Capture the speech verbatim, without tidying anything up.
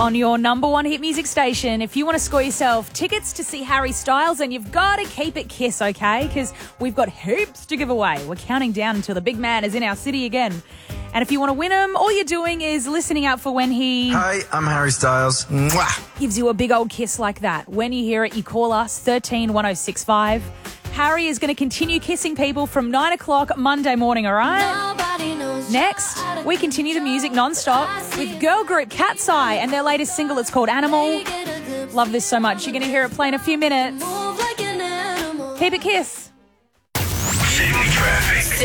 on your number one hit music station. If you want to score yourself tickets to see Harry Styles, then you've got to keep it Kiss, okay? Because we've got heaps to give away. We're counting down until the big man is in our city again. And if you want to win them, all you're doing is listening out for when he... Hi, I'm Harry Styles. Mwah! Gives you a big old kiss like that. When you hear it, you call us, thirteen one oh six five. Harry is going to continue kissing people from nine o'clock Monday morning, all right? Next, we continue the music non-stop with girl group Cat's Eye and their latest single. It's called Animal. Love this so much. You're going to hear it play in a few minutes. Keep it Kiss.